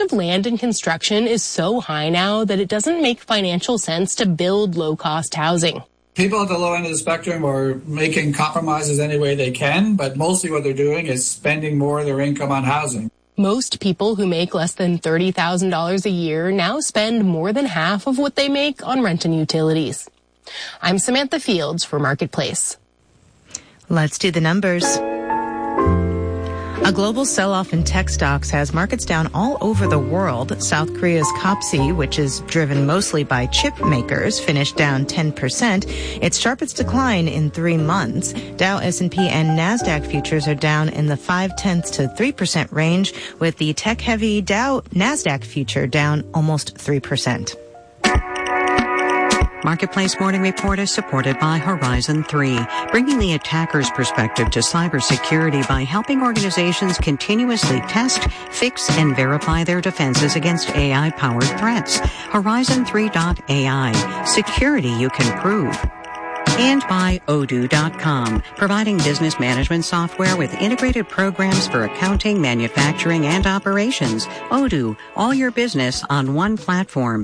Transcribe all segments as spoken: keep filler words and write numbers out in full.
of land and construction is so high now that it doesn't make financial sense to build low-cost housing. People at the low end of the spectrum are making compromises any way they can, but mostly what they're doing is spending more of their income on housing. Most people who make less than thirty thousand dollars a year now spend more than half of what they make on rent and utilities. I'm Samantha Fields for Marketplace. Let's do the numbers. A global sell-off in tech stocks has markets down all over the world. South Korea's Kopsi, which is driven mostly by chip makers, finished down ten percent, its sharpest decline in three months. Dow, S and P, and NASDAQ futures are down in the five-tenths to three percent range, with the tech-heavy Dow NASDAQ future down almost three percent. Marketplace Morning Report is supported by Horizon three, bringing the attacker's perspective to cybersecurity by helping organizations continuously test, fix, and verify their defenses against A I-powered threats. Horizon three dot A I, security you can prove. And by Odoo dot com, providing business management software with integrated programs for accounting, manufacturing, and operations. Odoo, all your business on one platform.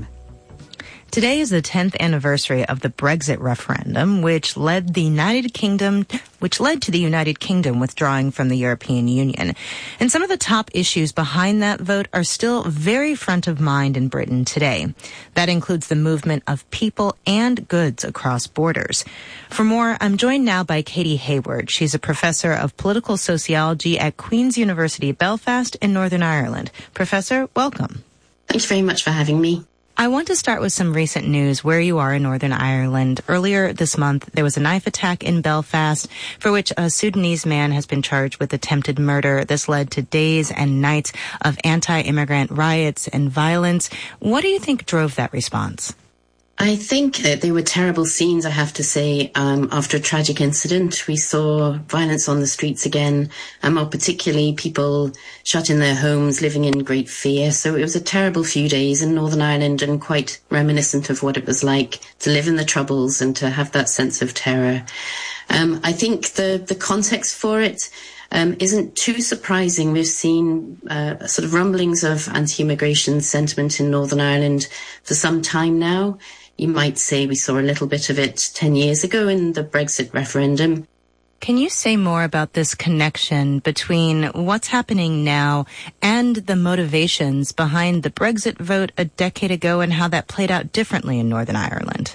Today is the tenth anniversary of the Brexit referendum, which led the United Kingdom, which led to the United Kingdom withdrawing from the European Union. And some of the top issues behind that vote are still very front of mind in Britain today. That includes the movement of people and goods across borders. For more, I'm joined now by Katie Hayward. She's a professor of political sociology at Queen's University Belfast in Northern Ireland. Professor, welcome. Thank you very much for having me. I want to start with some recent news where you are in Northern Ireland. Earlier this month, there was a knife attack in Belfast for which a Sudanese man has been charged with attempted murder. This led to days and nights of anti-immigrant riots and violence. What do you think drove that response? I think that they were terrible scenes, I have to say. Um, after a tragic incident, we saw violence on the streets again, and more particularly people shut in their homes, living in great fear. So it was a terrible few days in Northern Ireland and quite reminiscent of what it was like to live in the Troubles and to have that sense of terror. Um, I think the, the context for it Um, isn't too surprising. We've seen uh, sort of rumblings of anti-immigration sentiment in Northern Ireland for some time now. You might say we saw a little bit of it ten years ago in the Brexit referendum. Can you say more about this connection between what's happening now and the motivations behind the Brexit vote a decade ago and how that played out differently in Northern Ireland?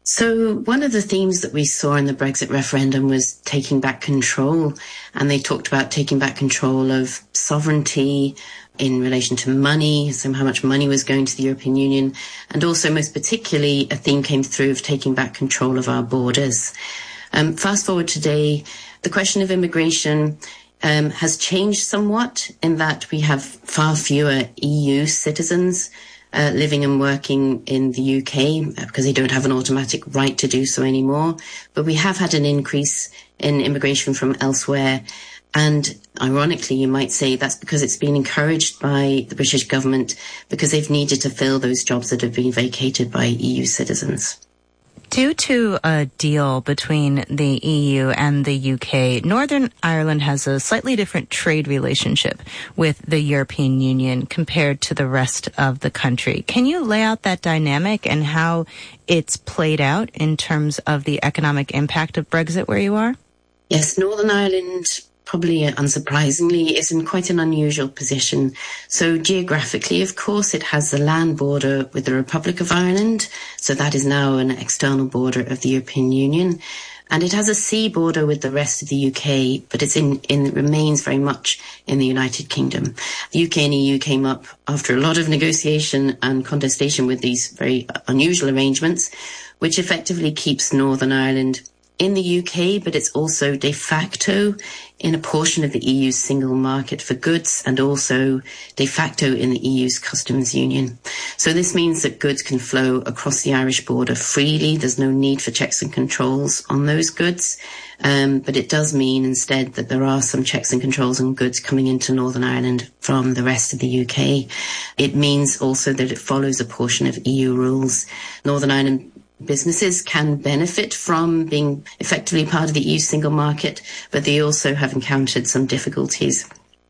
So one of the themes that we saw in the Brexit referendum was taking back control. And they talked about taking back control of sovereignty in relation to money, so how much money was going to the European Union. And also, most particularly, a theme came through of taking back control of our borders. Um, fast forward today, the question of immigration um, has changed somewhat in that we have far fewer E U citizens Uh, living and working in the U K because they don't have an automatic right to do so anymore. But we have had an increase in immigration from elsewhere. And ironically, you might say that's because it's been encouraged by the British government because they've needed to fill those jobs that have been vacated by E U citizens. Due to a deal between the E U and the U K, Northern Ireland has a slightly different trade relationship with the European Union compared to the rest of the country. Can you lay out that dynamic and how it's played out in terms of the economic impact of Brexit where you are? Yes, Northern Ireland, probably unsurprisingly, is in quite an unusual position. So geographically, of course, it has the land border with the Republic of Ireland. So that is now an external border of the European Union. And it has a sea border with the rest of the U K, but it's in, in it remains very much in the United Kingdom. The U K and E U came up after a lot of negotiation and contestation with these very unusual arrangements, which effectively keeps Northern Ireland in the U K, but it's also de facto in a portion of the E U's single market for goods and also de facto in the E U's customs union. So this means that goods can flow across the Irish border freely. There's no need for checks and controls on those goods. Um, but it does mean instead that there are some checks and controls on goods coming into Northern Ireland from the rest of the U K. It means also that it follows a portion of E U rules. Northern Ireland businesses can benefit from being effectively part of the E U single market, but they also have encountered some difficulties.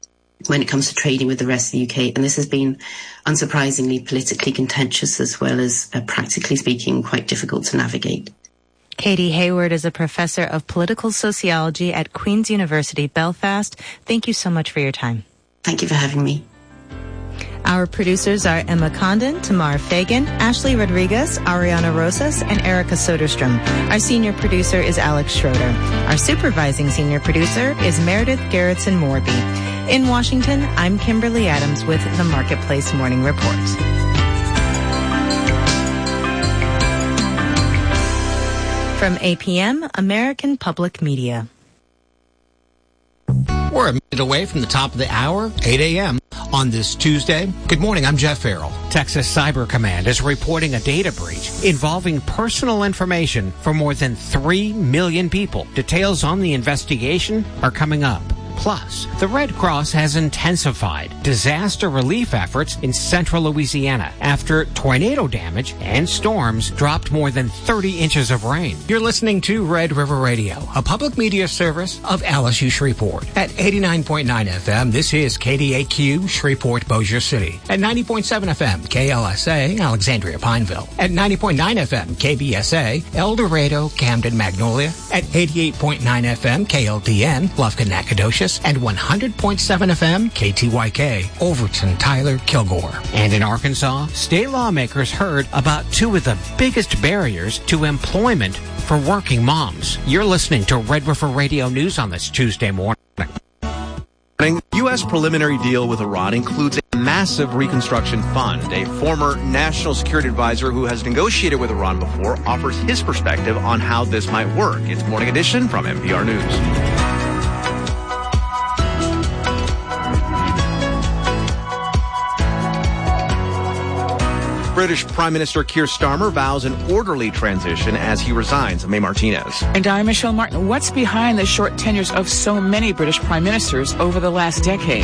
when it comes to trading with the rest of the U K. And this has been unsurprisingly politically contentious as well as, uh, practically speaking, quite difficult to navigate. Katie Hayward is a professor of political sociology at Queen's University, Belfast. Thank you so much for your time. Thank you for having me. Our producers are Emma Condon, Tamar Fagan, Ashley Rodriguez, Ariana Rosas, and Erica Soderstrom. Our senior producer is Alex Schroeder. Our supervising senior producer is Meredith Garrettson-Morby. In Washington, I'm Kimberly Adams with the Marketplace Morning Report. From A P M, American Public Media. We're a minute away from the top of the hour, eight a.m. on this Tuesday. Good morning, I'm Jeff Farrell. Texas Cyber Command is reporting a data breach involving personal information for more than three million people. Details on the investigation are coming up. Plus, the Red Cross has intensified disaster relief efforts in central Louisiana after tornado damage and storms dropped more than thirty inches of rain. You're listening to Red River Radio, a public media service of L S U Shreveport. At eighty-nine point nine F M, this is K D A Q, Shreveport, Bossier City. At ninety point seven F M, K L S A, Alexandria, Pineville. At ninety point nine F M, K B S A, El Dorado, Camden, Magnolia. At eighty-eight point nine F M, K L D N, Bluffton, Nacogdoches. And one hundred point seven F M, K T Y K, Overton, Tyler, Kilgore. And in Arkansas, state lawmakers heard about two of the biggest barriers to employment for working moms. You're listening to Red River Radio News on this Tuesday morning. U S preliminary deal with Iran includes a massive reconstruction fund. A former national security advisor who has negotiated with Iran before offers his perspective on how this might work. It's Morning Edition from N P R News. British Prime Minister Keir Starmer vows an orderly transition as he resigns. Mae Martinez. And I'm Michelle Martin. What's behind the short tenures of so many British prime ministers over the last decade?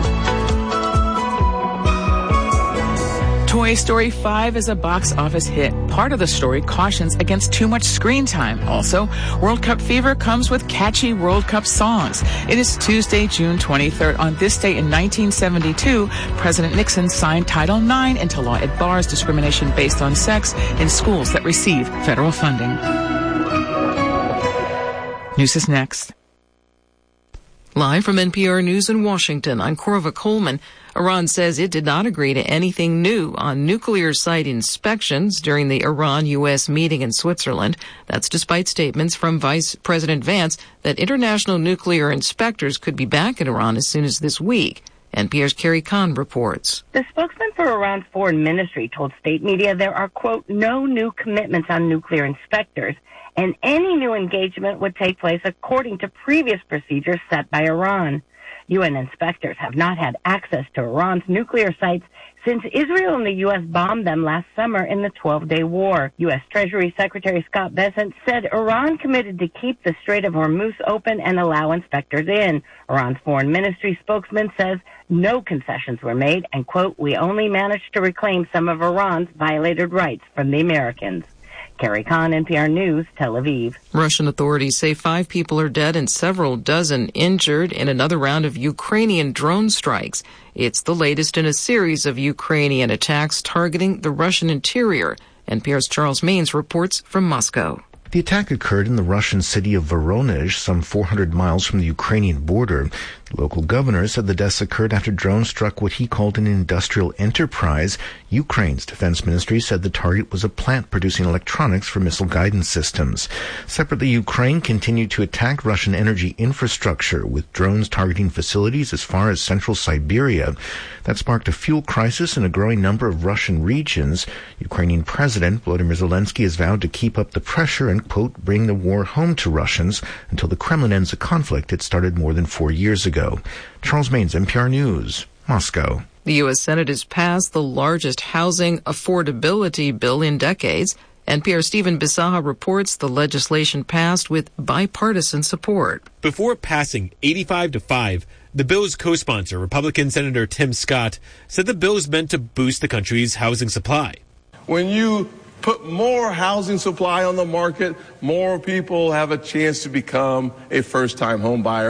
Toy Story five is a box office hit. Part of the story cautions against too much screen time. Also, World Cup fever comes with catchy World Cup songs. It is Tuesday, June twenty-third. On this day in nineteen seventy-two, President Nixon signed Title nine into law. It bars discrimination based on sex in schools that receive federal funding. News is next. Live from N P R News in Washington, I'm Corva Coleman. Iran says it did not agree to anything new on nuclear site inspections during the Iran-U S meeting in Switzerland. That's despite statements from Vice President Vance that international nuclear inspectors could be back in Iran as soon as this week. N P R's Carrie Kahn reports. The spokesman for Iran's foreign ministry told state media there are, quote, no new commitments on nuclear inspectors, and any new engagement would take place according to previous procedures set by Iran. U N inspectors have not had access to Iran's nuclear sites since Israel and the U S bombed them last summer in the twelve-day war. U S Treasury Secretary Scott Bessent said Iran committed to keep the Strait of Hormuz open and allow inspectors in. Iran's foreign ministry spokesman says no concessions were made and, quote, we only managed to reclaim some of Iran's violated rights from the Americans. Carrie Kahn, N P R News, Tel Aviv. Russian authorities say five people are dead and several dozen injured in another round of Ukrainian drone strikes. It's the latest in a series of Ukrainian attacks targeting the Russian interior. N P R's Charles Maines reports from Moscow. The attack occurred in the Russian city of Voronezh, some four hundred miles from the Ukrainian border. The local governor said the deaths occurred after drones struck what he called an industrial enterprise. Ukraine's defense ministry said the target was a plant producing electronics for missile guidance systems. Separately, Ukraine continued to attack Russian energy infrastructure with drones targeting facilities as far as central Siberia. That sparked a fuel crisis in a growing number of Russian regions. Ukrainian President Volodymyr Zelensky has vowed to keep up the pressure and, quote, bring the war home to Russians until the Kremlin ends a conflict it started more than four years ago. Charles Maines, N P R News, Moscow. The U S Senate has passed the largest housing affordability bill in decades. N P R's Stephen Bisaha reports the legislation passed with bipartisan support. Before passing eighty-five to five, the bill's co-sponsor, Republican Senator Tim Scott, said the bill is meant to boost the country's housing supply. When you put more housing supply on the market, more people have a chance to become a first-time home buyer.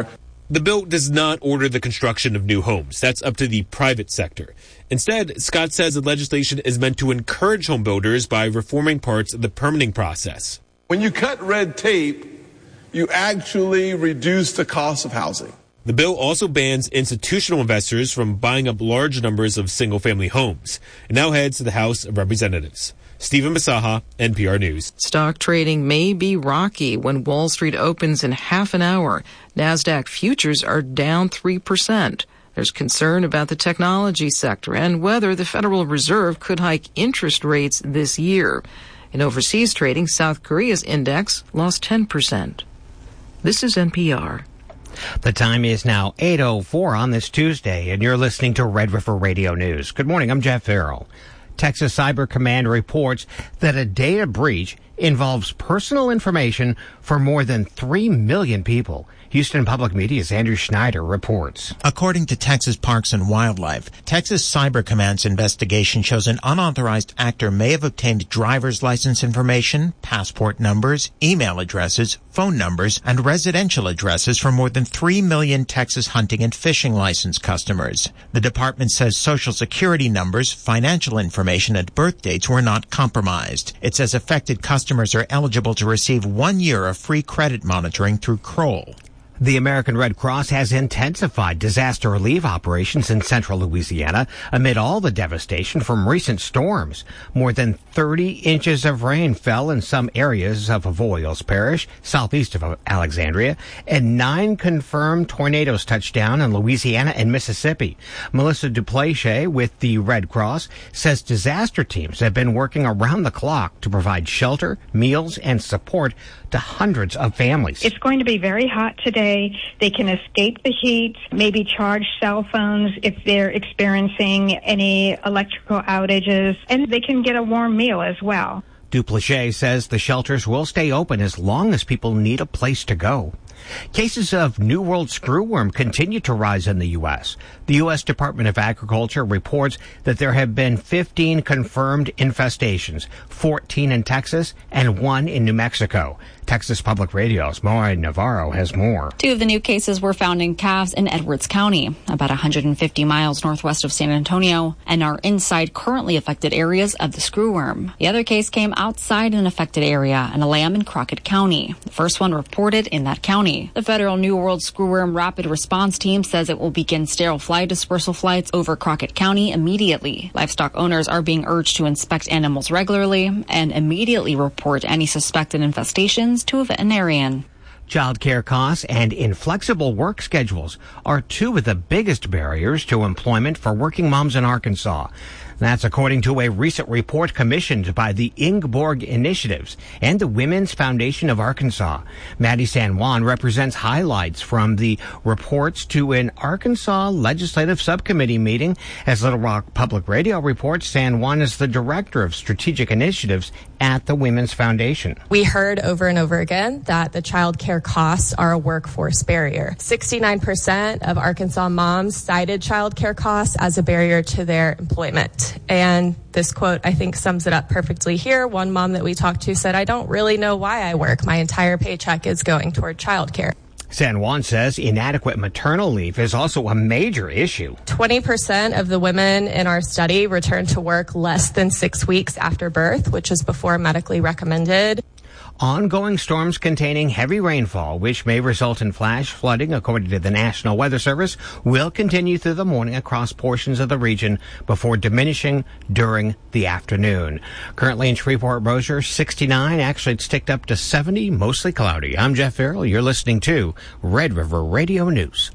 The bill does not order the construction of new homes. That's up to the private sector. Instead, Scott says the legislation is meant to encourage home builders by reforming parts of the permitting process. When you cut red tape, you actually reduce the cost of housing. The bill also bans institutional investors from buying up large numbers of single-family homes. It now heads to the House of Representatives. Stephen Masaha, N P R News. Stock trading may be rocky when Wall Street opens in half an hour. NASDAQ futures are down three percent. There's concern about the technology sector and whether the Federal Reserve could hike interest rates this year. In overseas trading, South Korea's index lost ten percent. This is N P R. The time is now eight oh four on this Tuesday, and you're listening to Red River Radio News. Good morning, I'm Jeff Farrell. Texas Cyber Command reports that a data breach involves personal information for more than three million people. Houston Public Media's Andrew Schneider reports. According to Texas Parks and Wildlife, Texas Cyber Command's investigation shows an unauthorized actor may have obtained driver's license information, passport numbers, email addresses, phone numbers, and residential addresses for more than three million Texas hunting and fishing license customers. The department says Social Security numbers, financial information, and birth dates were not compromised. It says affected customers are eligible to receive one year of free credit monitoring through Kroll. The American Red Cross has intensified disaster relief operations in central Louisiana amid all the devastation from recent storms. More than thirty inches of rain fell in some areas of Avoyelles Parish, southeast of Alexandria, and nine confirmed tornadoes touched down in Louisiana and Mississippi. Melissa Duplessis with the Red Cross says disaster teams have been working around the clock to provide shelter, meals, and support to hundreds of families. It's going to be very hot today. They can escape the heat, maybe charge cell phones if they're experiencing any electrical outages, and they can get a warm meal as well. Duplessis says the shelters will stay open as long as people need a place to go. Cases of New World screwworm continue to rise in the U S. The U S Department of Agriculture reports that there have been fifteen confirmed infestations, fourteen in Texas and one in New Mexico. Texas Public Radio's Maury Navarro has more. Two of the new cases were found in calves in Edwards County, about one hundred fifty miles northwest of San Antonio, and are inside currently affected areas of the screwworm. The other case came outside an affected area in a lamb in Crockett County. The first one reported in that county. The Federal New World Screwworm Rapid Response Team says it will begin sterile fly dispersal flights over Crockett County immediately. Livestock owners are being urged to inspect animals regularly and immediately report any suspected infestations to a veterinarian. Child care costs and inflexible work schedules are two of the biggest barriers to employment for working moms in Arkansas. That's according to a recent report commissioned by the Ingeborg Initiatives and the Women's Foundation of Arkansas. Maddie San Juan represents highlights from the reports to an Arkansas Legislative Subcommittee meeting. As Little Rock Public Radio reports, San Juan is the Director of Strategic Initiatives at the Women's Foundation. We heard over and over again that the child care costs are a workforce barrier. sixty-nine percent of Arkansas moms cited child care costs as a barrier to their employment. And this quote, I think, sums it up perfectly here. One mom that we talked to said, I don't really know why I work. My entire paycheck is going toward child care. San Juan says inadequate maternal leave is also a major issue. twenty percent of the women in our study returned to work less than six weeks after birth, which is before medically recommended. Ongoing storms containing heavy rainfall, which may result in flash flooding, according to the National Weather Service, will continue through the morning across portions of the region before diminishing during the afternoon. Currently in Shreveport-Bossier, sixty-nine. Actually, it's ticked up to seventy, mostly cloudy. I'm Jeff Farrell. You're listening to Red River Radio News.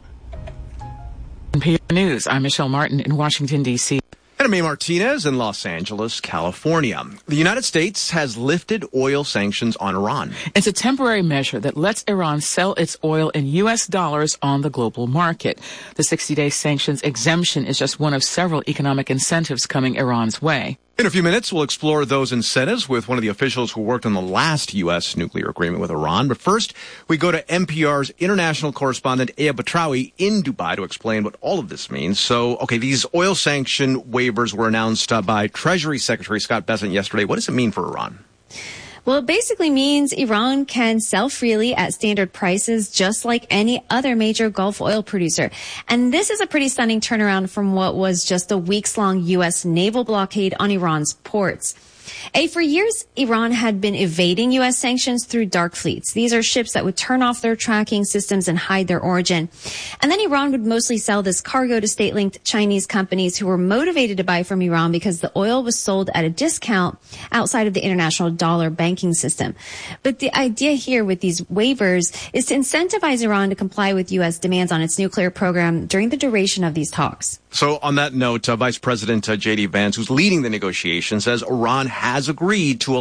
N P R News. I'm Michelle Martin in Washington, D C And I'm May Martinez in Los Angeles, California. The United States has lifted oil sanctions on Iran. It's a temporary measure that lets Iran sell its oil in U S dollars on the global market. The sixty-day sanctions exemption is just one of several economic incentives coming Iran's way. In a few minutes, we'll explore those incentives with one of the officials who worked on the last U S nuclear agreement with Iran. But first, we go to N P R's international correspondent, Aya Batrawi, in Dubai to explain what all of this means. So, okay, these oil sanction waivers were announced uh, by Treasury Secretary Scott Bessent yesterday. What does it mean for Iran? Well, it basically means Iran can sell freely at standard prices just like any other major Gulf oil producer. And this is a pretty stunning turnaround from what was just a weeks-long U S naval blockade on Iran's ports. A, for years, Iran had been evading U S sanctions through dark fleets. These are ships that would turn off their tracking systems and hide their origin. And then Iran would mostly sell this cargo to state-linked Chinese companies who were motivated to buy from Iran because the oil was sold at a discount outside of the international dollar banking system. But the idea here with these waivers is to incentivize Iran to comply with U S demands on its nuclear program during the duration of these talks. So on that note, uh, Vice President uh, J D Vance, who's leading the negotiations, says Iran has agreed to